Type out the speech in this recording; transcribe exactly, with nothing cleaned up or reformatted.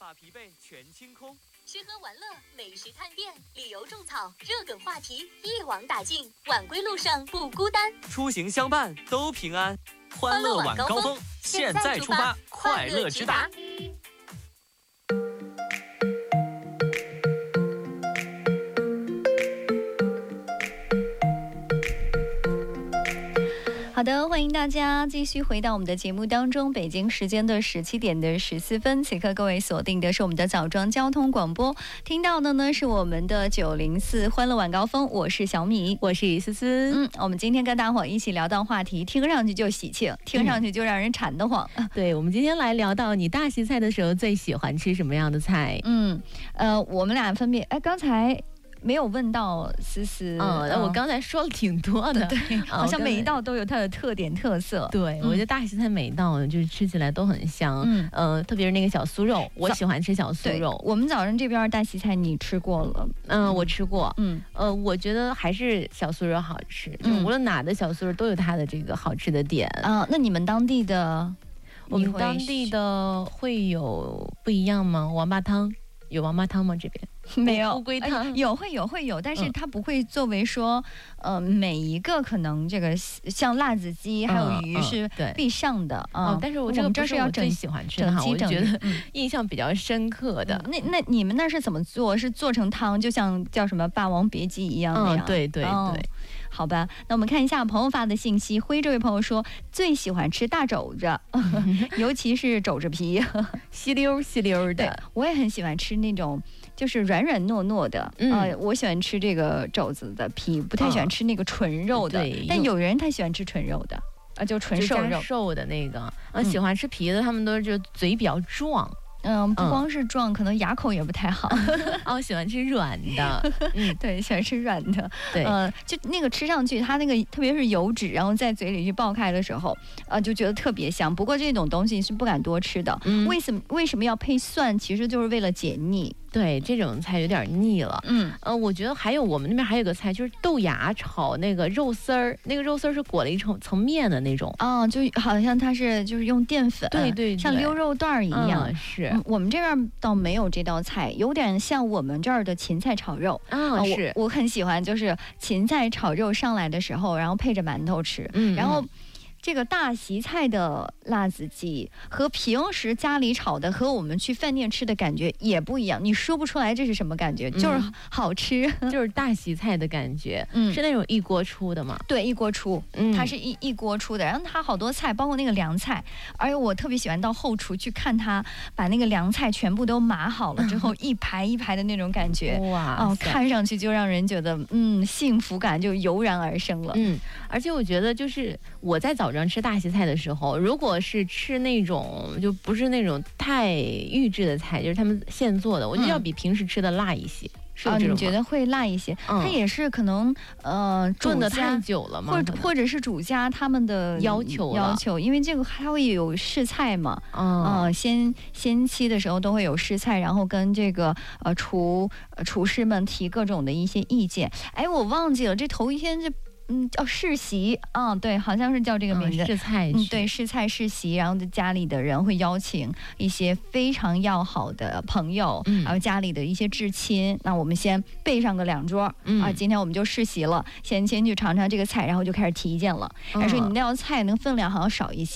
把疲惫全清空。 吃喝玩乐、美食探店、旅游种草，热梗话题一网打尽，晚归路上不孤单， 出行相伴都平安。欢乐晚高峰，现在出发，快乐直达。 好的，欢迎大家继续回到我们的节目当中。北京时间的十七点的十四分，此刻各位锁定的是我们的枣庄交通广播，听到的呢是我们的九零四欢乐晚高峰，我是小米， 我是思思。 嗯，我们今天跟大伙一起聊到话题，听上去就喜庆，听上去就让人馋得慌。 嗯、对，我们今天来聊到你大席菜的时候最喜欢吃什么样的菜？ 嗯，呃，我们俩分别，哎，刚才。没有问到思思， 嗯，我刚才说了挺多的， 对，好像每一道都有它的特点特色。 对，我觉得大席菜每一道就是吃起来都很香，嗯，呃，特别是那个小酥肉，我喜欢吃小酥肉。 我们早上这边大席菜你吃过了？ 嗯，我吃过，嗯，呃，我觉得还是小酥肉好吃，就无论哪的小酥肉都有它的这个好吃的点啊。那你们当地的， 我们当地的会有不一样吗？王八汤有王八汤吗？这边？ 没有乌龟汤、 哎、有会有会有，但是它不会作为说，嗯、呃，每一个可能这个像辣子鸡还有鱼是必上的啊、嗯嗯哦。但是我这个不是我最喜欢吃的哈，我觉得印象比较深刻的。 嗯、那那你们那是怎么做？是做成汤，就像叫什么《霸王别姬》一样那样？ 嗯，对对对。哦好吧，那我们看一下朋友发的信息。辉这位朋友说最喜欢吃大肘子，尤其是肘子皮， 稀溜稀溜的。 我也很喜欢吃那种就是软软糯糯的。嗯、呃，我喜欢吃这个肘子的皮，不太喜欢吃那个纯肉的。嗯、但有人他喜欢吃纯肉的，啊，就纯瘦肉瘦的那个。嗯，喜欢吃皮的，他们都是嘴比较壮。 嗯，不光是壮、嗯，可能牙口也不太好。 哦，喜欢吃软的， 嗯，对，喜欢吃软的。 对， 呃，就那个吃上去，它那个特别是油脂，然后在嘴里去爆开的时候，呃，就觉得特别香。不过这种东西是不敢多吃的。嗯、为什么为什么要配蒜？其实就是为了解腻。 对，这种菜有点腻了。嗯，呃，我觉得还有我们那边还有个菜，就是豆芽炒那个肉丝儿，那个肉丝儿是裹了一层层面的那种。 哦，就好像它是就是用淀粉， 对 对, 对， 像溜肉段儿一样。 嗯、是、 嗯，我们这边倒没有这道菜，有点像我们这儿的芹菜炒肉。 啊、哦，是、 呃我，我很喜欢，就是芹菜炒肉上来的时候，然后配着馒头吃。嗯，然后。这个大席菜的辣子鸡和平时家里炒的和我们去饭店吃的感觉也不一样，你说不出来这是什么感觉，嗯、就是好吃， 就是大席菜的感觉。嗯，是那种一锅出的吗？ 对，一锅出， 嗯， 它是一一锅出的。然后它好多菜，包括那个凉菜，而且我特别喜欢到后厨去看它把那个凉菜全部都码好了之后，一排一排的那种感觉， 哇， 哦，看上去就让人觉得嗯幸福感就油然而生了。 嗯，而且我觉得就是我在早上吃大席菜的时候，如果是吃那种就不是那种太预制的菜，就是他们现做的，我觉得要比平时吃的辣一些。嗯啊、哦，你觉得会辣一些？嗯、它也是可能呃炖的太久了嘛， 或者或者是主家他们的要求要求，因为这个它会有试菜嘛，嗯、呃，先先期的时候都会有试菜，然后跟这个呃厨呃厨师们提各种的一些意见。哎，我忘记了，这头一天这。嗯，叫试席啊、嗯，对，好像是叫这个名字。 嗯、试菜， 嗯，对，试菜试席，然后家里的人会邀请一些非常要好的朋友，嗯，还有家里的一些至亲。那我们先备上个两桌，嗯啊，今天我们就试席了，先先去尝尝这个菜，然后就开始提意见了。他、嗯、说你那道菜那个分量好像少一些。